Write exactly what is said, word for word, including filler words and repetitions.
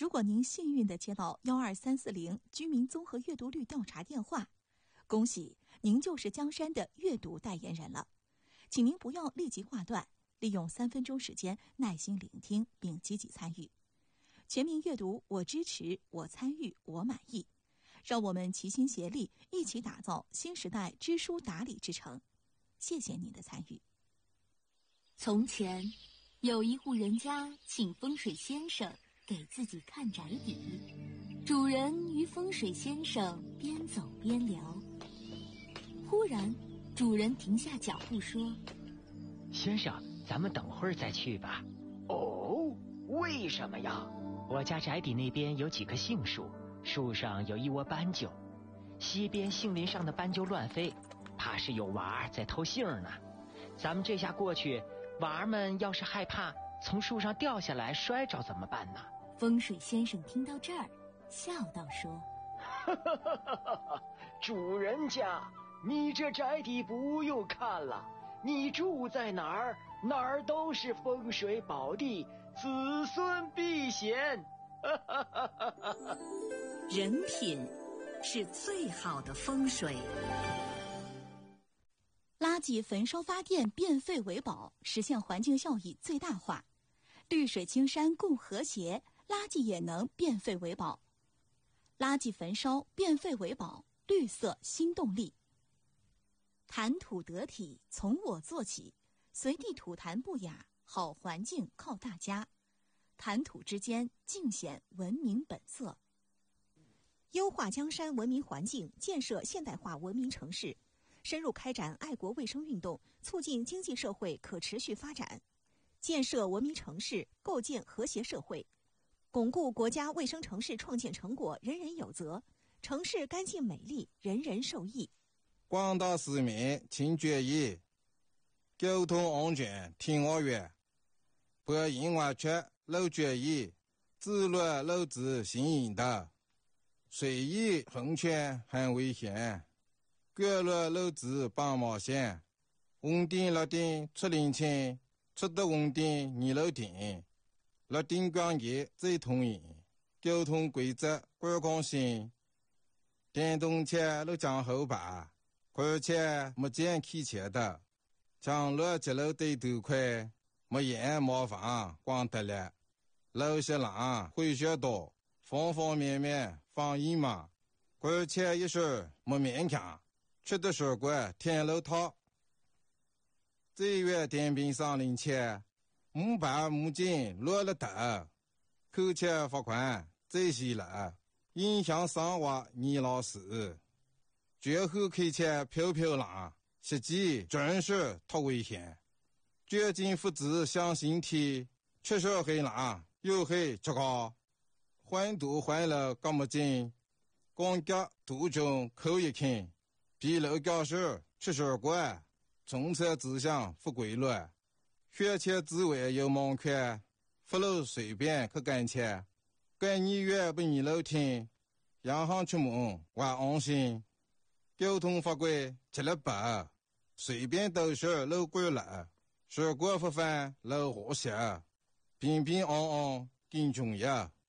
如果您幸运地接到幺二三四零居民综合阅读率调查电话，恭喜您就是江山的阅读代言人了。请您不要立即挂断，利用三分钟时间耐心聆听并积极参与。全民阅读，我支持，我参与，我满意。让我们齐心协力，一起打造新时代知书达理之城。谢谢您的参与。 从前，有一户人家请风水先生给自己看宅邸，主人与风水先生边走边聊。忽然，主人停下脚步说：“ 先生，咱们等会儿再去吧。”“ 哦，为什么呀？”“ 我家宅邸那边有几棵杏树，树上有一窝斑鸠，西边杏林上的斑鸠乱飞，怕是有娃儿在偷杏呢。咱们这下过去，娃儿们要是害怕从树上掉下来摔着怎么办呢？” 风水先生听到这儿，笑道说：“ 哈哈哈哈哈！主人家，你这宅邸不用看了，你住在哪儿，哪儿都是风水宝地，子孙必显。” 人品是最好的风水。 垃圾焚烧发电，变废为宝，实现环境效益最大化。绿水青山共和谐，垃圾也能变废为宝。垃圾焚烧，变废为宝，绿色新动力。谈吐得体，从我做起，随地吐痰不雅，好环境靠大家。谈吐之间，尽显文明本色。优化江山文明环境，建设现代化文明城市，深入开展爱国卫生运动，促进经济社会可持续发展，建设文明城市，构建和谐社会，巩固国家卫生城市创建成果人人有责，城市干净美丽，人人受益。 广大市民请注意，交通安全听我话，百因万缺漏注意，自律漏子行引导，随意横穿很危险，过路漏子帮忙线，红灯绿灯出零钱，出的红灯你漏停，绿灯光节最通行，交通规则观光性，电动车都讲后排，而且没见开车的，将路节路对头快，没烟没房光得了，路些浪会学多，方方面面防疫嘛，而且一时没勉强，吃的水果天路套，这月电瓶上零钱，五百五斤落了头，扣钱罚款最细了，影响生活你老死。绝后开车飘飘浪，实际真是太危险。绝境父子相形体，确实很浪，又很糟糕。环堵环了干么紧，光脚途中口一看，比路教室吃水果，从车指向不规律，学车之外有盲看，不路随便去干车，干你越不你路听，洋行出门我安心。交通法规吃了白，随便都是路过了，水果不犯路和谐，平平安安更重要。